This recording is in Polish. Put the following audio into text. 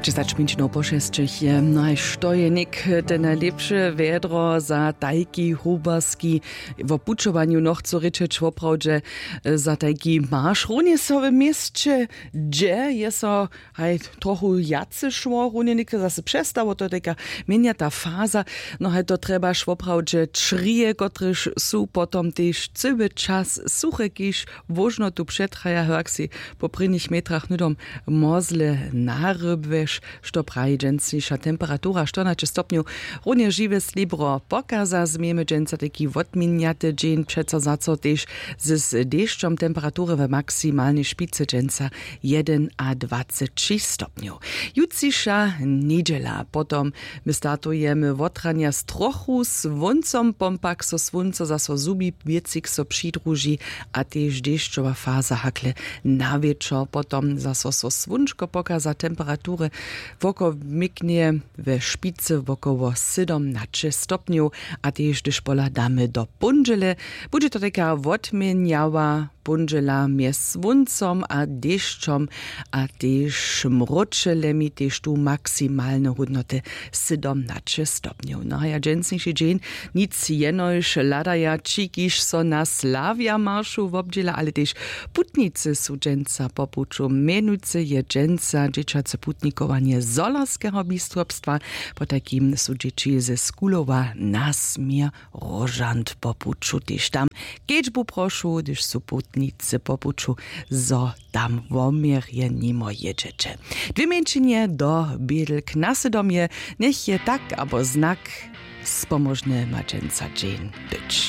10 po 6 je najštojnik, ten najlepsze wiedro za tajki hubarski w opuczowaniu noch co ryczeć woprawdzie za tajki marsz. Runie so w mieście, gdzie jest so trochu jacy szło, runie nikto zase przestało, to taka ta faza, no to trzeba woprawdzie trije, kotryż su potom też cały czas suche kisz, wożno tu przetraja, jak si po prynych metrach nudom mozle narybwesz, što pravi džencniša temperatura 14 stopňov. Runie živé slibro pokaza zmiemy dženca taki odminjate džen, přeco za co tež z deščom temperatury v maksimálnej špice dženca 1 a 26 stopňov. Juciša nedžela, potom my startujeme otrania z trochu svuncom, pompak so svunco zaso zubi viecik so přidruži a tež deščova fáza hakle na večer, potom zaso so svunčko pokaza temperatury woko miknie we špice wokoło 17 stopňov a tiež když pola dáme do punžele. Bude to taká odmieniała punžela mies svuncom a deščom a tiež mročelemi, tiež tu maksimálne hodnoty 17 stopňov. No a ja džencniši džen nic jenož ladaja čikiš so na Slavia maršu v obdžela, ale tiež putnice sú dženca popuču. Menujúce je dženca džečace putnikovanie Zolarského biskupstwa, po takim sú džeči ze Skulova nasmier rožant popuču. Tiež tam keďžbu prošu, když sú putnice popuču, zo tam vomierje nimo jedziecie. Dwie męczynie do Biedlk na Sydomie, niech je tak, abo znak spomożny ma dženca dżen być.